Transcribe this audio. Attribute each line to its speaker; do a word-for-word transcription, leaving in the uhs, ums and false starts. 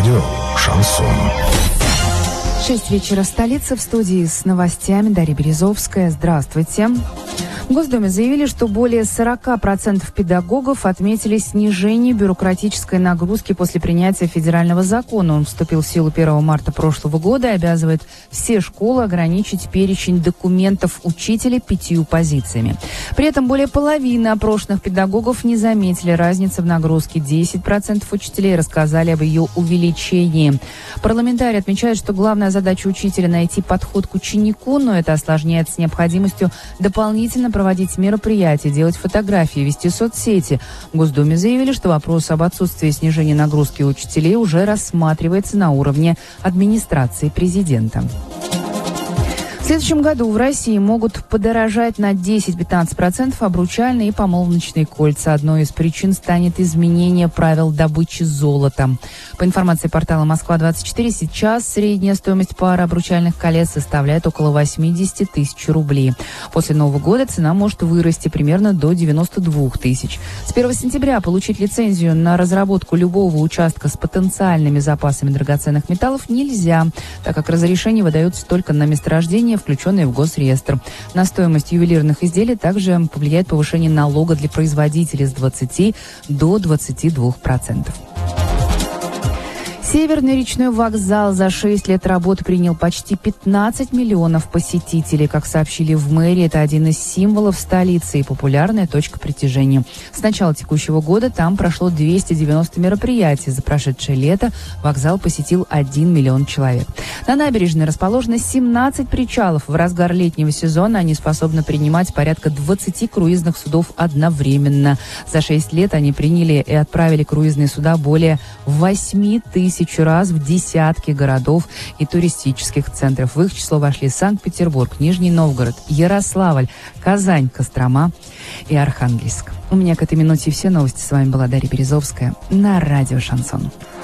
Speaker 1: Радио «Шансон».
Speaker 2: Шесть вечера в столице. В студии с новостями Дарья Березовская. Здравствуйте. В Госдуме заявили, что более сорок процентов педагогов отметили снижение бюрократической нагрузки после принятия федерального закона. Он вступил в силу первого марта прошлого года и обязывает все школы ограничить перечень документов учителя пятью позициями. При этом более половины опрошенных педагогов не заметили разницы в нагрузке. десять процентов учителей рассказали об ее увеличении. Парламентарии отмечают, что главная задача учителя – найти подход к ученику, но это осложняется с необходимостью дополнительно проводить мероприятия, делать фотографии, вести соцсети. В Госдуме заявили, что вопрос об отсутствии снижения нагрузки учителей уже рассматривается на уровне администрации президента. В следующем году в России могут подорожать на десять-пятнадцать процентов обручальные и помолвочные кольца. Одной из причин станет изменение правил добычи золота. По информации портала Москва двадцать четыре, сейчас средняя стоимость пары обручальных колец составляет около восемьдесят тысяч рублей. После Нового года цена может вырасти примерно до девяноста двух тысяч. С первого сентября получить лицензию на разработку любого участка с потенциальными запасами драгоценных металлов нельзя, так как разрешение выдается только на месторождение, включенные в госреестр. На стоимость ювелирных изделий также повлияет повышение налога для производителей с двадцати до двадцати двух процентов. Северный речной вокзал за шесть лет работы принял почти пятнадцать миллионов посетителей. Как сообщили в мэрии, это один из символов столицы и популярная точка притяжения. С начала текущего года там прошло двести девяносто мероприятий. За прошедшее лето вокзал посетил один миллион человек. На набережной расположено семнадцать причалов. В разгар летнего сезона они способны принимать порядка двадцати круизных судов одновременно. За шесть лет они приняли и отправили круизные суда более восьми тысяч раз в десятки городов и туристических центров. В их число вошли Санкт-Петербург, Нижний Новгород, Ярославль, Казань, Кострома и Архангельск. У меня к этой минуте все новости. С вами была Дарья Березовская на радио «Шансон».